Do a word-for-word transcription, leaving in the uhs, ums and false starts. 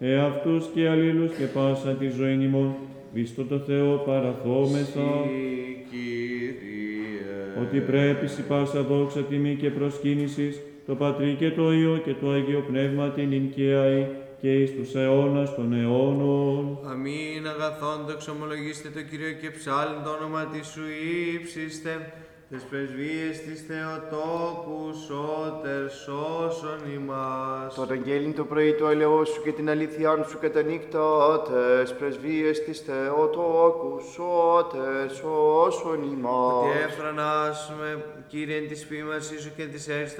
εαυτούς και αλλήλους και πάσα τη ζωή ημών, Χριστό το Θεό παραθόμεθα, ότι πρέπει σοι πάσα δόξα τιμή και προσκύνησης, το Πατρί και το Υιό και το Αγίο Πνεύμα την εινικαίαη και εις τους αιώνας των αιώνων. Αμήν αγαθόντο εξομολογήστε το Κύριο και ψάλιν το όνομα της σου ύψιστε, τες πρεσβείες της Θεοτόκου σώτερ σώσον ημάς. Το Αγγέλιν το πρωί του ελαιός σου και την αλήθειάν σου και τα νύχτα, τες πρεσβείες της Θεοτόκου σώτερ σώσον ημάς. Ότι έφρανας με Κύριε της ποίμασής σου και της έριστα